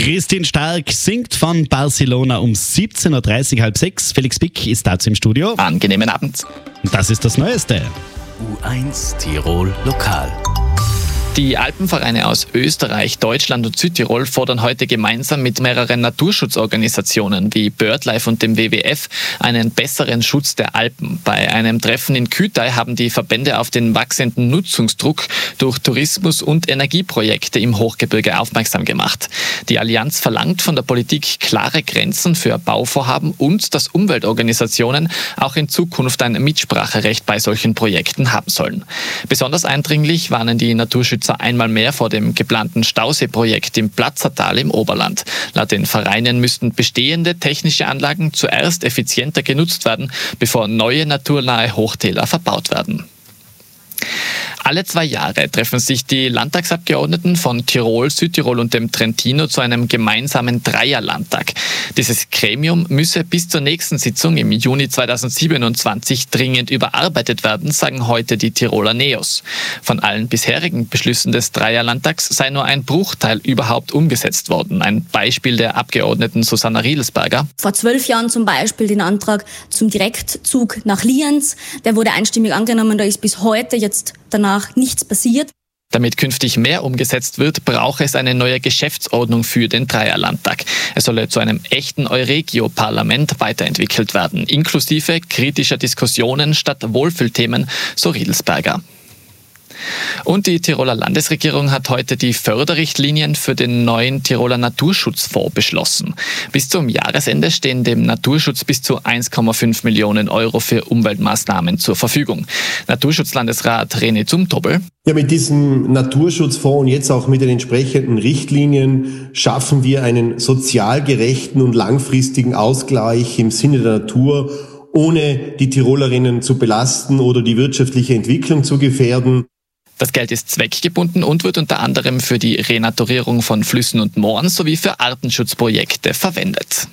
Christine Stark singt von Barcelona um 17.30 Uhr, halb sechs. Felix Pick ist dazu im Studio. Angenehmen Abend. Und das ist das Neueste. U1 Tirol Lokal. Die Alpenvereine aus Österreich, Deutschland und Südtirol fordern heute gemeinsam mit mehreren Naturschutzorganisationen wie BirdLife und dem WWF einen besseren Schutz der Alpen. Bei einem Treffen in Kütai haben die Verbände auf den wachsenden Nutzungsdruck durch Tourismus- und Energieprojekte im Hochgebirge aufmerksam gemacht. Die Allianz verlangt von der Politik klare Grenzen für Bauvorhaben und dass Umweltorganisationen auch in Zukunft ein Mitspracherecht bei solchen Projekten haben sollen. Besonders eindringlich warnen die Naturschützer einmal mehr vor dem geplanten Stauseeprojekt im Platzertal im Oberland. Laut den Vereinen müssten bestehende technische Anlagen zuerst effizienter genutzt werden, bevor neue naturnahe Hochtäler verbaut werden. Alle 2 Jahre treffen sich die Landtagsabgeordneten von Tirol, Südtirol und dem Trentino zu einem gemeinsamen Dreierlandtag. Dieses Gremium müsse bis zur nächsten Sitzung im Juni 2027 dringend überarbeitet werden, sagen heute die Tiroler NEOS. Von allen bisherigen Beschlüssen des Dreierlandtags sei nur ein Bruchteil überhaupt umgesetzt worden. Ein Beispiel der Abgeordneten Susanna Riedelsberger. Vor 12 Jahren zum Beispiel den Antrag zum Direktzug nach Lienz. Der wurde einstimmig angenommen, da ist bis heute jetzt danach nichts passiert. Damit künftig mehr umgesetzt wird, braucht es eine neue Geschäftsordnung für den Dreierlandtag. Es solle zu einem echten Euregio-Parlament weiterentwickelt werden, inklusive kritischer Diskussionen statt Wohlfühlthemen, so Riedelsberger. Und die Tiroler Landesregierung hat heute die Förderrichtlinien für den neuen Tiroler Naturschutzfonds beschlossen. Bis zum Jahresende stehen dem Naturschutz bis zu 1,5 Millionen Euro für Umweltmaßnahmen zur Verfügung. Naturschutzlandesrat René Zumtobel. Ja, mit diesem Naturschutzfonds und jetzt auch mit den entsprechenden Richtlinien schaffen wir einen sozial gerechten und langfristigen Ausgleich im Sinne der Natur, ohne die Tirolerinnen zu belasten oder die wirtschaftliche Entwicklung zu gefährden. Das Geld ist zweckgebunden und wird unter anderem für die Renaturierung von Flüssen und Mooren sowie für Artenschutzprojekte verwendet.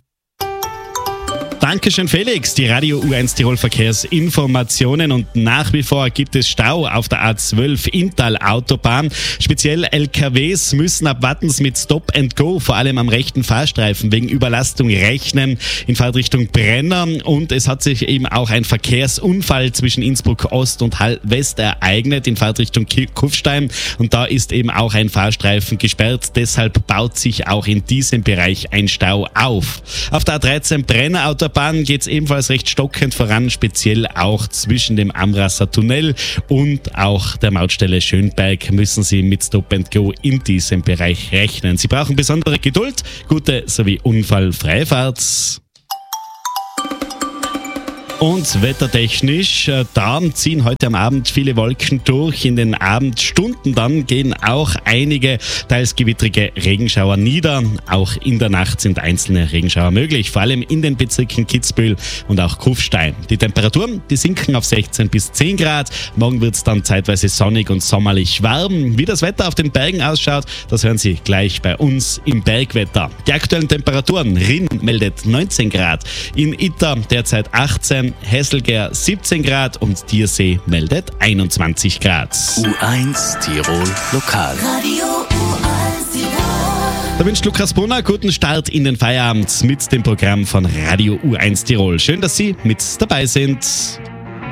Dankeschön, Felix. Die Radio U1 Tirol Verkehrsinformationen. Und nach wie vor gibt es Stau auf der A12 Inntal-Autobahn. Speziell LKWs müssen ab Wattens mit Stop and Go, vor allem am rechten Fahrstreifen, wegen Überlastung rechnen in Fahrtrichtung Brenner. Und es hat sich eben auch ein Verkehrsunfall zwischen Innsbruck Ost und Hall West ereignet in Fahrtrichtung Kufstein. Und da ist eben auch ein Fahrstreifen gesperrt. Deshalb baut sich auch in diesem Bereich ein Stau auf. Auf der A13 Brenner Autobahn geht es ebenfalls recht stockend voran, speziell auch zwischen dem Amrasser Tunnel und auch der Mautstelle Schönberg müssen Sie mit Stop and Go in diesem Bereich rechnen. Sie brauchen besondere Geduld, gute sowie unfallfreie Fahrt. Und wettertechnisch, da ziehen heute am Abend viele Wolken durch. In den Abendstunden dann gehen auch einige teils gewittrige Regenschauer nieder. Auch in der Nacht sind einzelne Regenschauer möglich, vor allem in den Bezirken Kitzbühel und auch Kufstein. Die Temperaturen, die sinken auf 16 bis 10 Grad. Morgen wird es dann zeitweise sonnig und sommerlich warm. Wie das Wetter auf den Bergen ausschaut, das hören Sie gleich bei uns im Bergwetter. Die aktuellen Temperaturen: Rinn meldet 19 Grad, in Itter derzeit 18, Hesselger 17 Grad und Tiersee meldet 21 Grad. U1 Tirol Lokal. Radio U1 Tirol. Da wünscht Lukas Brunner guten Start in den Feierabend mit dem Programm von Radio U1 Tirol. Schön, dass Sie mit dabei sind.